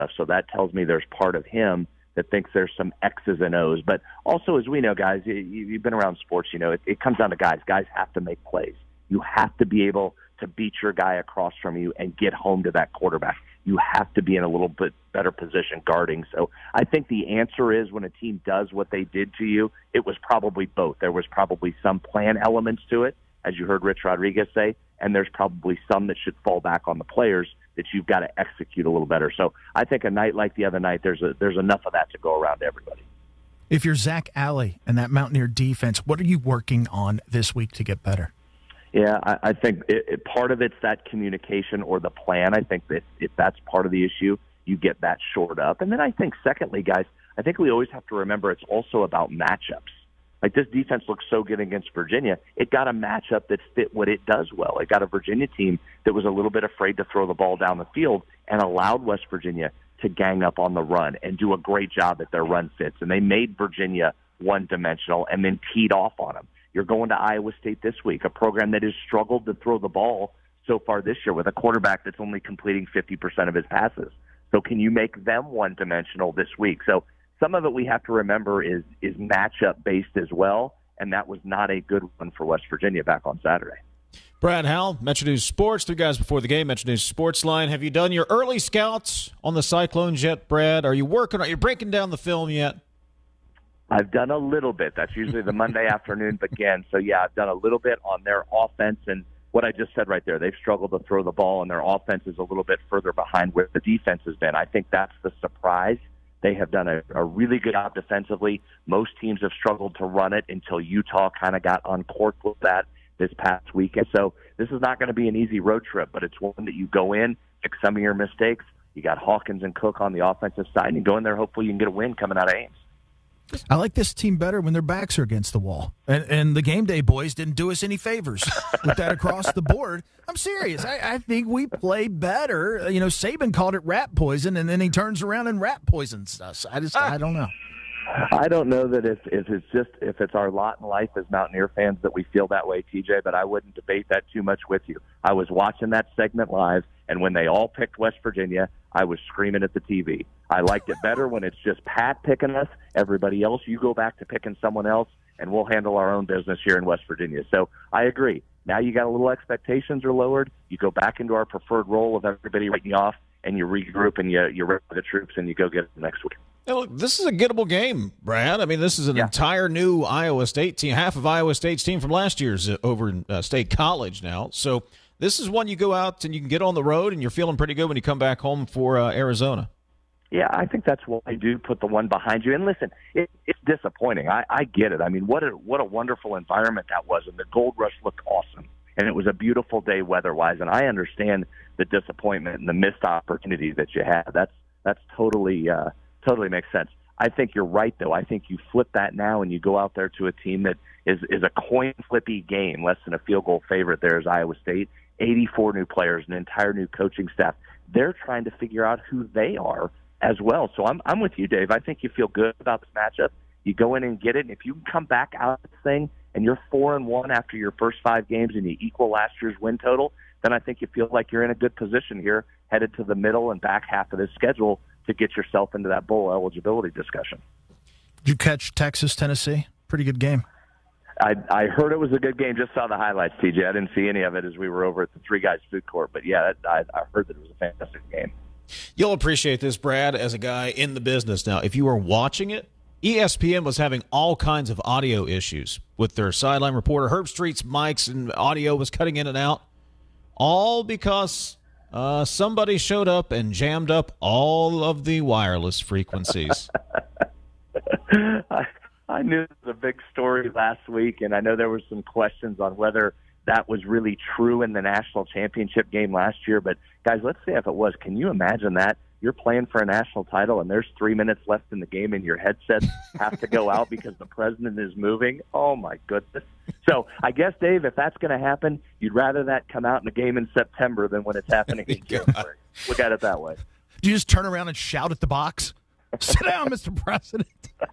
So that tells me there's part of him that thinks there's some X's and O's. But also, as we know, guys, you've been around sports, it comes down to guys. Guys have to make plays. You have to be able to beat your guy across from you and get home to that quarterback. You have to be in a little bit better position guarding. So I think the answer is when a team does what they did to you, it was probably both. There was probably some plan elements to it, as you heard Rich Rodriguez say, and there's probably some that should fall back on the players that you've got to execute a little better. So I think a night like the other night, there's enough of that to go around to everybody. If you're Zach Alley and that Mountaineer defense, what are you working on this week to get better? Yeah, I think part of it's that communication or the plan. I think that if that's part of the issue, you get that shored up. And then I think, secondly, guys, I think we always have to remember it's also about matchups. Like this defense looks so good against Virginia. It got a matchup that fit what it does well. It got a Virginia team that was a little bit afraid to throw the ball down the field and allowed West Virginia to gang up on the run and do a great job at their run fits. And they made Virginia one-dimensional and then teed off on them. You're going to Iowa State this week, a program that has struggled to throw the ball so far this year with a quarterback that's only completing 50% of his passes. So can you make them one-dimensional this week? So some of it we have to remember is matchup-based as well, and that was not a good one for West Virginia back on Saturday. Brad Howell, Metro News Sports. 3 guys before the game, Metro News Sports Line. Have you done your early scouts on the Cyclones yet, Brad? Are you breaking down the film yet? I've done a little bit. That's usually the Monday afternoon begin. So, yeah, I've done a little bit on their offense. And what I just said right there, they've struggled to throw the ball, and their offense is a little bit further behind where the defense has been. I think that's the surprise. They have done a really good job defensively. Most teams have struggled to run it until Utah kind of got uncorked with that this past weekend. So this is not going to be an easy road trip, but it's one that you go in, fix some of your mistakes. You got Hawkins and Cook on the offensive side, and you go in there, hopefully you can get a win coming out of Ames. I like this team better when their backs are against the wall. And the game day boys didn't do us any favors with that across the board. I'm serious. I think we play better. Saban called it rat poison, and then he turns around and rat poisons us. I don't know. I don't know that if it's our lot in life as Mountaineer fans that we feel that way, TJ, but I wouldn't debate that too much with you. I was watching that segment live, and when they all picked West Virginia, I was screaming at the TV. I liked it better when it's just Pat picking us. Everybody else, you go back to picking someone else, and we'll handle our own business here in West Virginia. So I agree. Now you got a little expectations are lowered. You go back into our preferred role of everybody writing you off, and you regroup, and you rep the troops, and you go get it next week. Hey, look, this is a gettable game, Brad. I mean, this is an entire new Iowa State team, half of Iowa State's team from last year's over in State College now. So this is one you go out and you can get on the road, and you're feeling pretty good when you come back home for Arizona. Yeah, I think that's why I do put the one behind you. And listen, it's disappointing. I get it. I mean, what a wonderful environment that was, and the Gold Rush looked awesome. And it was a beautiful day weather-wise, and I understand the disappointment and the missed opportunities that you had. That's totally makes sense. I think you're right, though. I think you flip that now and you go out there to a team that is a coin-flippy game, less than a field goal favorite there is Iowa State. 84 new players, an entire new coaching staff. They're trying to figure out who they are as well. So I'm with you, Dave. I think you feel good about this matchup. You go in and get it, and if you can come back out of this thing and you're 4-1 after your first 5 games and you equal last year's win total, then I think you feel like you're in a good position here, headed to the middle and back half of this schedule to get yourself into that bowl eligibility discussion. Did you catch Texas, Tennessee? Pretty good game. I heard it was a good game. Just saw the highlights, TJ. I didn't see any of it as we were over at the Three Guys Food Court. But, yeah, I heard that it was a fantastic game. You'll appreciate this, Brad, as a guy in the business now. If you were watching it, ESPN was having all kinds of audio issues with their sideline reporter. Herb Street's mics and audio was cutting in and out, all because somebody showed up and jammed up all of the wireless frequencies. I knew it was a big story last week, and I know there were some questions on whether that was really true in the national championship game last year. But, guys, let's say if it was. Can you imagine that? You're playing for a national title, and there's 3 minutes left in the game, and your headsets have to go out because the president is moving? Oh, my goodness. So I guess, Dave, if that's going to happen, you'd rather that come out in a game in September than when it's happening in January. Look at it that way. Do you just turn around and shout at the box? Sit down, Mr. President.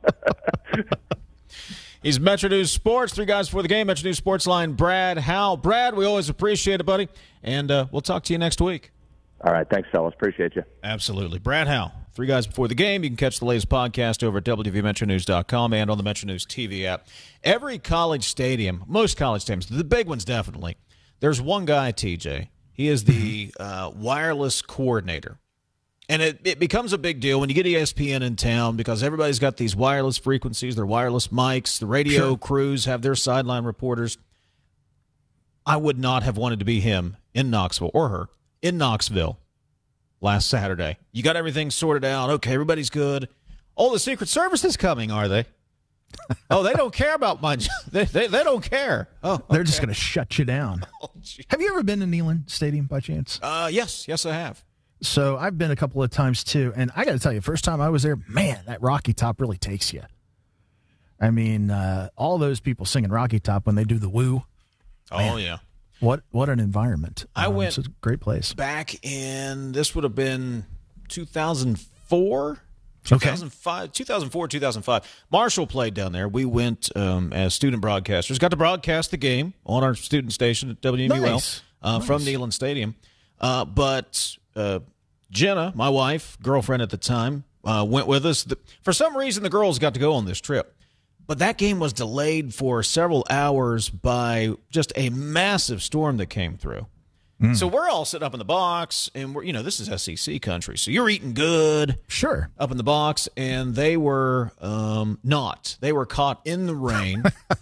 He's Metro News Sports. 3 guys before the game. Metro News Sports Line, Brad Howell. Brad, we always appreciate it, buddy. And we'll talk to you next week. All right. Thanks, fellas. Appreciate you. Absolutely. Brad Howell, 3 Guys Before the Game. You can catch the latest podcast over at WVMetroNews.com and on the Metro News TV app. Every college stadium, most college stadiums, the big ones definitely, there's one guy, TJ. He is the wireless coordinator. And it becomes a big deal when you get ESPN in town because everybody's got these wireless frequencies, their wireless mics, the radio crews have their sideline reporters. I would not have wanted to be him in Knoxville or her in Knoxville last Saturday. You got everything sorted out. Okay, everybody's good. Oh, the Secret Service is coming, are they? Oh, they don't care about my they don't care. Oh, okay. They're just going to shut you down. Oh, have you ever been to Neyland Stadium by chance? Yes, I have. So I've been a couple of times too, and I got to tell you, first time I was there, man, that Rocky Top really takes you. I mean, all those people singing Rocky Top when they do the woo. Man, oh yeah. What an environment. I went. It's a great place. Back in, this would have been 2004? 2005. 2004, 2005. Marshall played down there. We went as student broadcasters. Got to broadcast the game on our student station at WMUL Nice. From Neyland Stadium. But Jenna, my wife, girlfriend at the time, went with us. For some reason, the girls got to go on this trip. But that game was delayed for several hours by just a massive storm that came through. So we're all sitting up in the box, and this is SEC country, so you're eating good. Sure. Up in the box, and they were not. They were caught in the rain.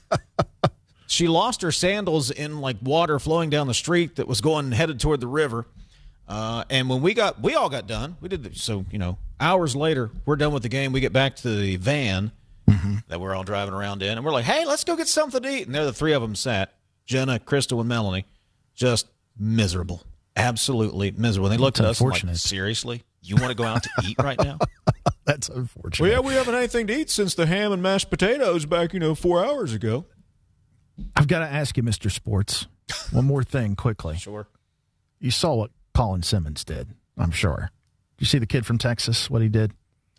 She lost her sandals in water flowing down the street that was headed toward the river. And when we all got done. We did hours later, we're done with the game. We get back to the van that we're all driving around in, and we're like, hey, let's go get something to eat. And there the three of them sat, Jenna, Crystal, and Melanie, just miserable, absolutely miserable. And they looked at us like, seriously? You want to go out to eat right now? That's unfortunate. Well, yeah, we haven't had anything to eat since the ham and mashed potatoes back, 4 hours ago. I've got to ask you, Mr. Sports, one more thing quickly. Sure. You saw what Colin Simmons did, I'm sure. Did you see the kid from Texas, what he did?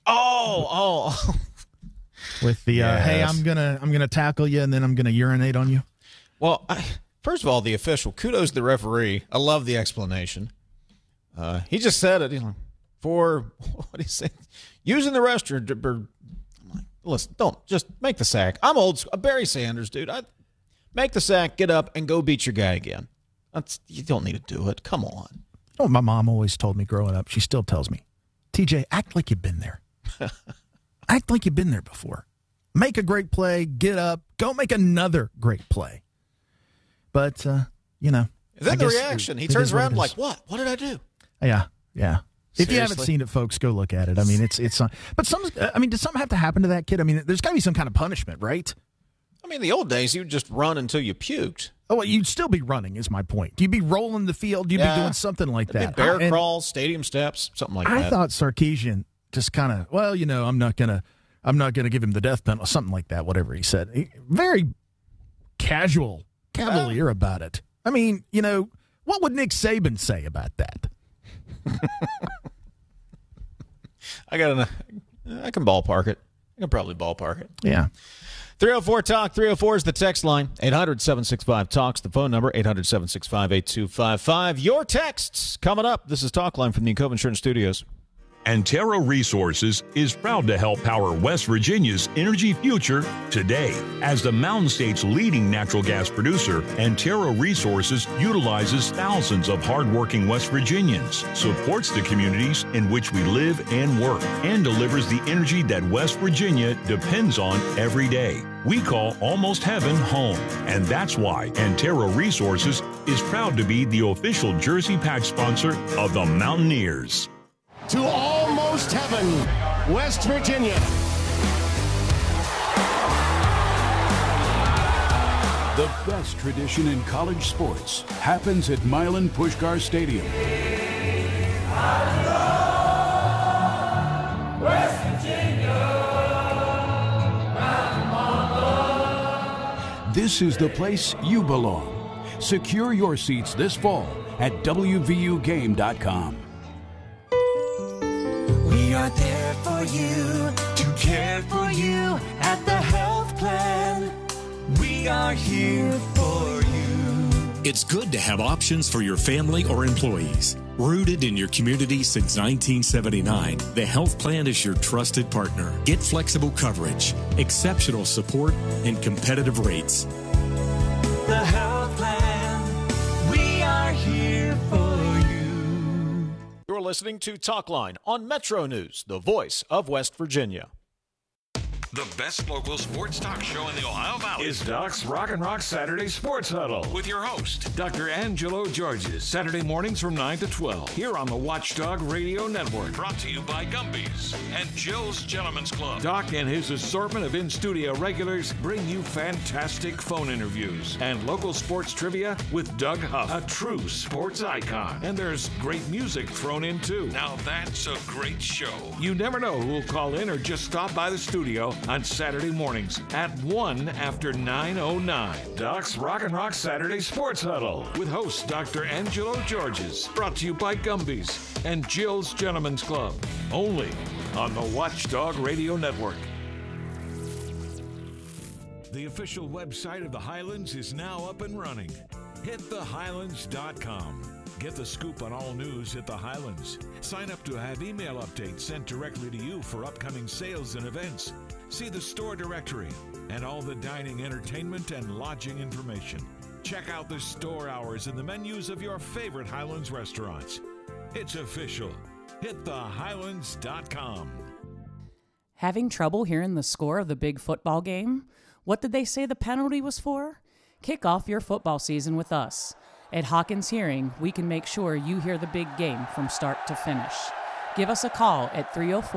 Oh. With the, hey, I'm gonna tackle you and then I'm going to urinate on you? Well, first of all, the official, kudos to the referee. I love the explanation. He just said it, for, what did he say? Using the restroom. I'm like, listen, don't, just make the sack. I'm old school. Barry Sanders, dude. Make the sack, get up, and go beat your guy again. You don't need to do it. Come on. Oh, my mom always told me growing up, she still tells me, TJ, act like you've been there. Act like you've been there before. Make a great play, get up, go make another great play. But, And then the reaction, he turns around like, what? What did I do? Yeah. If Seriously? you haven't seen it, folks, go look at it. I mean, it's but did something have to happen to that kid? I mean, there's got to be some kind of punishment, right? I mean, the old days, you would just run until you puked. Oh, well, you'd still be running, is my point. You'd be rolling the field. You'd be doing something like that. Bear crawls, stadium steps, something like that. I thought Sarkisian just kind of, I'm not gonna give him the death penalty, something like that. Whatever he said, very cavalier about it. I mean, what would Nick Saban say about that? I can ballpark it. I can probably ballpark it. Yeah. 304-TALK, 304 is the text line. 800-765-TALK's the phone number, 800-765-8255. Your texts coming up. This is Talk Line from the Cove Insurance Studios. Antero Resources is proud to help power West Virginia's energy future today. As the Mountain State's leading natural gas producer, Antero Resources utilizes thousands of hardworking West Virginians, supports the communities in which we live and work, and delivers the energy that West Virginia depends on every day. We call Almost Heaven home, and that's why Antero Resources is proud to be the official Jersey Patch sponsor of the Mountaineers. To Almost Heaven, West Virginia. The best tradition in college sports happens at Milan Puskar Stadium. West Virginia. This is the place you belong. Secure your seats this fall at WVUGame.com. We are there for you, to care for you at the health plan. We are here for you. It's good to have options for your family or employees. Rooted in your community since 1979, the health plan is your trusted partner. Get flexible coverage, exceptional support, and competitive rates. The health plan, we are here for you. You're listening to Talkline on Metro News, the voice of West Virginia. The best local sports talk show in the Ohio Valley is Doc's Rock and Rock Saturday Sports Huddle with your host, Dr. Angelo Georges, Saturday mornings from 9 to 12 here on the Watchdog Radio Network. Brought to you by Gumby's and Jill's Gentlemen's Club. Doc and his assortment of in-studio regulars bring you fantastic phone interviews and local sports trivia with Doug Huff, a true sports icon. And there's great music thrown in too. Now that's a great show. You never know who will call in or just stop by the studio on Saturday mornings at 1 after 9:09. Doc's Rock and Rock Saturday Sports Huddle with host Dr. Angelo Georges. Brought to you by Gumby's and Jill's Gentlemen's Club. Only on the Watchdog Radio Network. The official website of the Highlands is now up and running. HitTheHighlands.com. Get the scoop on all news at the Highlands. Sign up to have email updates sent directly to you for upcoming sales and events. See the store directory and all the dining, entertainment, and lodging information. Check out the store hours and the menus of your favorite Highlands restaurants. It's official. HitTheHighlands.com. Having trouble hearing the score of the big football game? What did they say the penalty was for? Kick off your football season with us. At Hawkins Hearing, we can make sure you hear the big game from start to finish. Give us a call at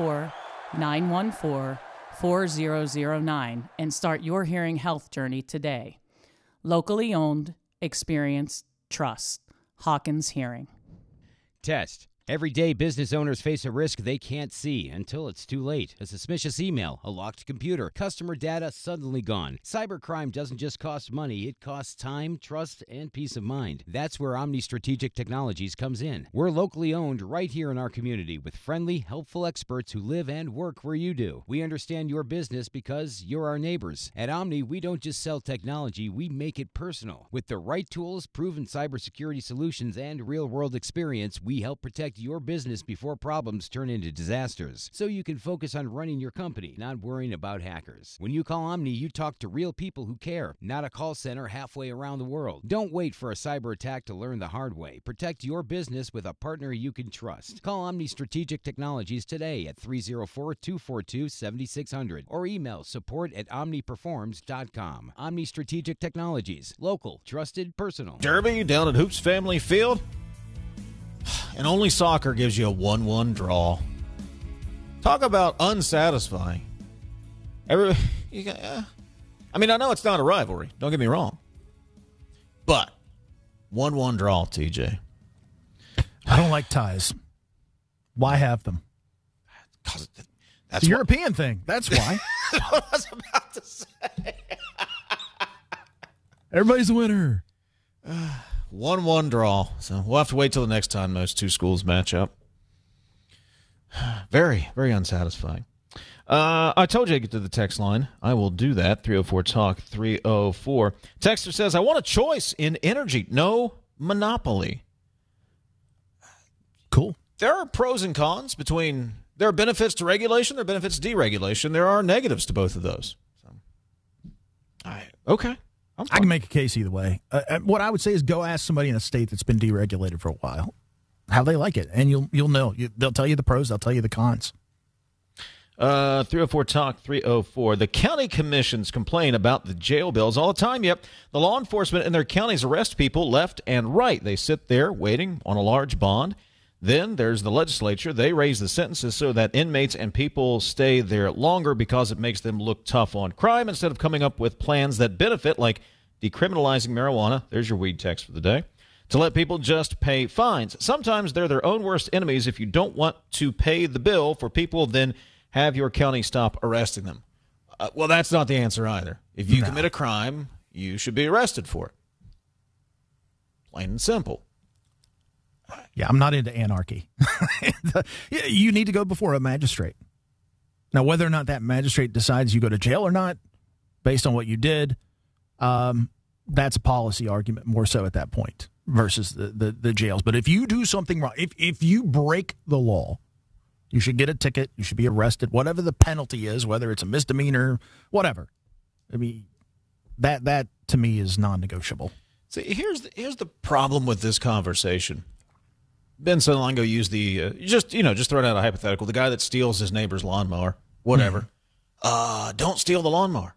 304-914-4009 and start your hearing health journey today. Locally owned, experienced, trust. Hawkins Hearing. Test. Every day, business owners face a risk they can't see until it's too late. A suspicious email, a locked computer, customer data suddenly gone. Cybercrime doesn't just cost money, it costs time, trust, and peace of mind. That's where Omni Strategic Technologies comes in. We're locally owned right here in our community with friendly, helpful experts who live and work where you do. We understand your business because you're our neighbors. At Omni, we don't just sell technology, we make it personal. With the right tools, proven cybersecurity solutions, and real-world experience, we help protect your business before problems turn into disasters, so you can focus on running your company, not worrying about hackers. When you call Omni, you talk to real people who care, not a call center halfway around the world. Don't wait for a cyber attack to learn the hard way. Protect your business with a partner you can trust. Call Omni Strategic Technologies today at 304-242-7600 or email support@omniperforms.com. Omni Strategic Technologies. Local, trusted, personal. Derby down at Hoops Family Field. And only soccer gives you a 1-1 draw. Talk about unsatisfying. I mean, I know it's not a rivalry. Don't get me wrong. But 1-1 draw, TJ. I don't like ties. Why have them? Because it's a European thing. That's why. That's what I was about to say. Everybody's a winner. 1-1 draw. So we'll have to wait till the next time those two schools match up. Very, very unsatisfying. I told you to get to the text line. I will do that. 304-TALK, 304. Texter says, I want a choice in energy. No monopoly. Cool. There are pros and cons between, there are benefits to regulation, there are benefits to deregulation. There are negatives to both of those. Okay. I can make a case either way. What I would say is go ask somebody in a state that's been deregulated for a while how they like it, and you'll know. They'll tell you the pros, they'll tell you the cons. 304-TALK, 304. The county commissions complain about the jail bills all the time. Yep, the law enforcement in their counties arrest people left and right. They sit there waiting on a large bond. Then there's the legislature. They raise the sentences so that inmates and people stay there longer because it makes them look tough on crime instead of coming up with plans that benefit, like decriminalizing marijuana. There's your weed text for the day. To let people just pay fines. Sometimes they're their own worst enemies. If you don't want to pay the bill for people, then have your county stop arresting them. Well, that's not the answer either. If you commit a crime, you should be arrested for it. Plain and simple. Yeah, I'm not into anarchy. You need to go before a magistrate. Now, whether or not that magistrate decides you go to jail or not, based on what you did, that's a policy argument more so at that point versus the jails. But if you do something wrong, if you break the law, you should get a ticket, you should be arrested, whatever the penalty is, whether it's a misdemeanor, whatever. I mean, that to me is non-negotiable. See, here's the problem with this conversation. Ben Solango used the just throwing out a hypothetical. The guy that steals his neighbor's lawnmower, whatever. Don't steal the lawnmower.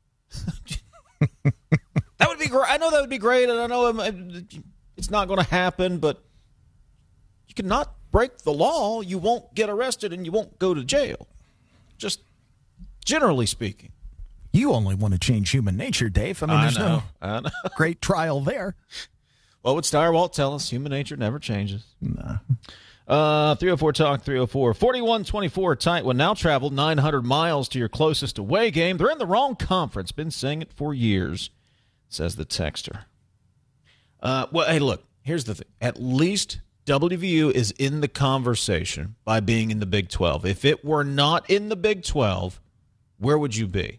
That would be great. I know that would be great, and I know it's not going to happen. But you cannot break the law. You won't get arrested, and you won't go to jail. Just generally speaking. You only want to change human nature, Dave. I mean, there's no great trial there. What would Steyerwalt tell us? Human nature never changes. Nah. 304 Talk 304 4124 tight one. Now travel 900 miles to your closest away game. They're in the wrong conference. Been saying it for years, says the texter. Well, hey, look, here's the thing. At least WVU is in the conversation by being in the Big 12. If it were not in the Big 12, where would you be?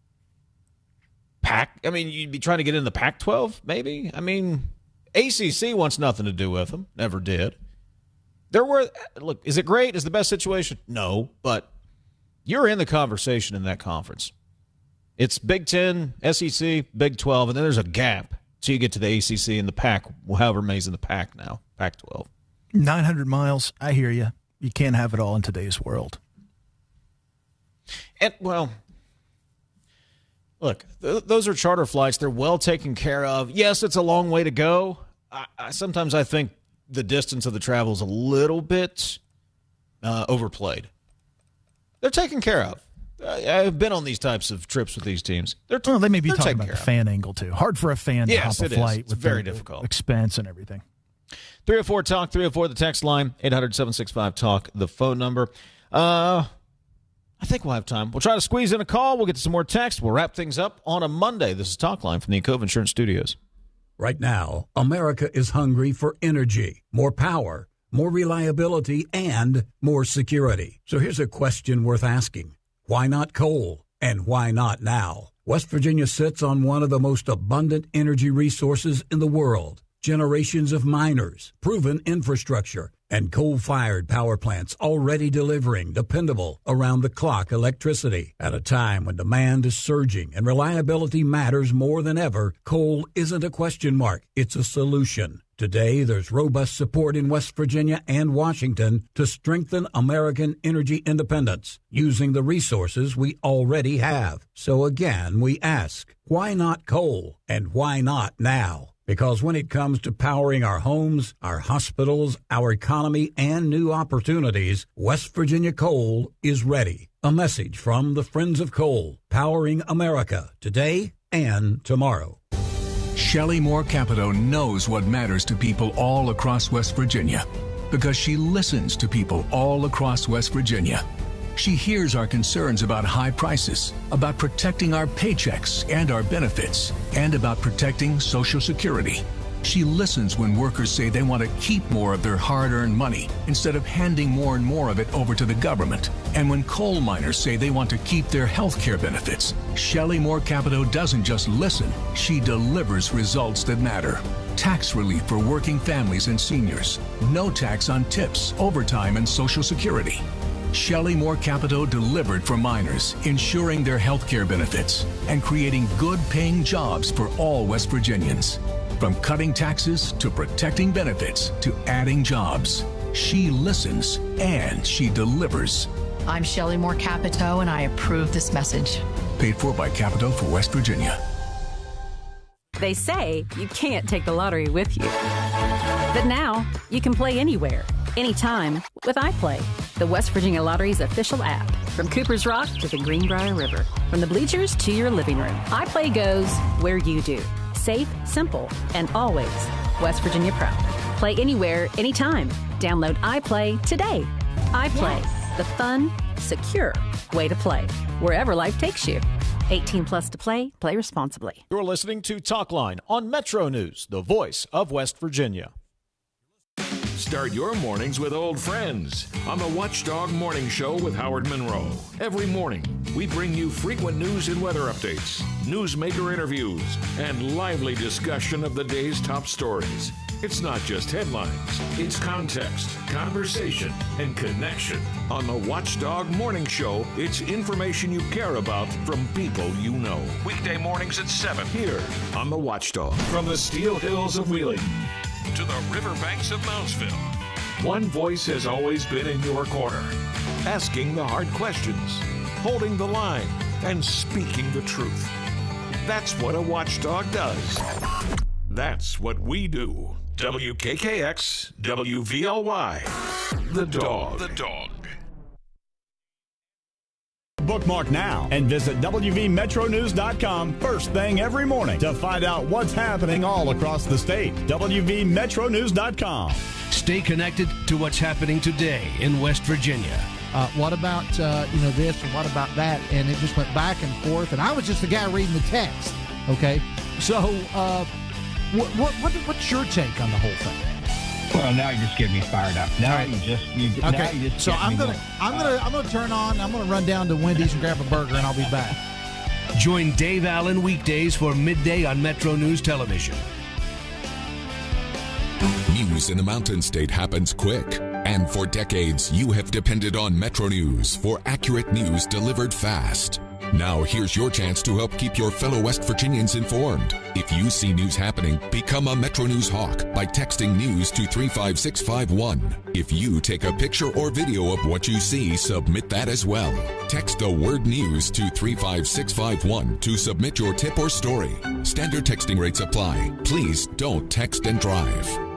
You'd be trying to get in the Pac-12, maybe? I mean, ACC wants nothing to do with them. Never did. Look, is it great? Is the best situation? No, but you're in the conversation in that conference. It's Big 10, SEC, Big 12, and then there's a gap till you get to the ACC and the Pac, however many's in the Pac now, Pac-12. 900 miles, I hear you. You can't have it all in today's world. And, well, look, those are charter flights. They're well taken care of. Yes, it's a long way to go. Sometimes I think the distance of the travel is a little bit overplayed. They're taken care of. I've been on these types of trips with these teams. They may be talking about the fan angle, too. Hard for a fan to hop a flight it's with very difficult expense and everything. 304 Talk 304, the text line, 800-765-TALK, the phone number. I think we'll have time. We'll try to squeeze in a call. We'll get to some more text. We'll wrap things up on a Monday. This is Talk Line from the Encova Insurance Studios. Right now, America is hungry for energy, more power, more reliability, and more security. So here's a question worth asking. Why not coal? And why not now? West Virginia sits on one of the most abundant energy resources in the world. Generations of miners, proven infrastructure, and coal-fired power plants already delivering dependable, around-the-clock electricity. At a time when demand is surging and reliability matters more than ever, coal isn't a question mark, it's a solution. Today, there's robust support in West Virginia and Washington to strengthen American energy independence using the resources we already have. So again, we ask, why not coal? And why not now? Because when it comes to powering our homes, our hospitals, our economy, and new opportunities, West Virginia Coal is ready. A message from the Friends of Coal, powering America today and tomorrow. Shelley Moore Capito knows what matters to people all across West Virginia because she listens to people all across West Virginia. She hears our concerns about high prices, about protecting our paychecks and our benefits, and about protecting Social Security. She listens when workers say they want to keep more of their hard-earned money instead of handing more and more of it over to the government. And when coal miners say they want to keep their health care benefits, Shelley Moore Capito doesn't just listen, she delivers results that matter. Tax relief for working families and seniors. No tax on tips, overtime, and Social Security. Shelley Moore Capito delivered for miners, ensuring their health care benefits and creating good-paying jobs for all West Virginians. From cutting taxes to protecting benefits to adding jobs, she listens and she delivers. I'm Shelley Moore Capito, and I approve this message. Paid for by Capito for West Virginia. They say you can't take the lottery with you. But now you can play anywhere, anytime with iPlay, the West Virginia Lottery's official app. From Cooper's Rock to the Greenbrier River, from the bleachers to your living room, iPlay goes where you do. Safe, simple, and always West Virginia proud. Play anywhere, anytime. Download iPlay today. iPlay, the fun, secure way to play, wherever life takes you. 18 plus to play. Play responsibly. You're listening to Talk Line on Metro News, the voice of West Virginia. Start your mornings with old friends on the Watchdog Morning Show with Howard Monroe. Every morning, we bring you frequent news and weather updates, newsmaker interviews, and lively discussion of the day's top stories. It's not just headlines, it's context, conversation, and connection. On the Watchdog Morning Show, it's information you care about from people you know. Weekday mornings at 7 here on the Watchdog. From the Steel Hills of Wheeling to the riverbanks of Moundsville, one voice has always been in your corner, asking the hard questions, holding the line, and speaking the truth. That's what a watchdog does. That's what we do. WKKX, WVLY, The Dog. The Dog. Bookmark now and visit WVMetroNews.com first thing every morning to find out what's happening all across the state. WVMetroNews.com. Stay connected to what's happening today in West Virginia. What about this and what about that? And it just went back and forth. And I was just the guy reading the text. Okay, so what's your take on the whole thing? Well, now you're just getting me fired up. Now right. you just so I'm gonna turn on. I'm gonna run down to Wendy's and grab a burger, and I'll be back. Join Dave Allen weekdays for midday on Metro News Television. News in the Mountain State happens quick, and for decades you have depended on Metro News for accurate news delivered fast. Now here's your chance to help keep your fellow West Virginians informed. If you see news happening, become a Metro News hawk by texting news to 35651. If you take a picture or video of what you see, submit that as well. Text the word news to 35651 to submit your tip or story. Standard texting rates apply. Please don't text and drive.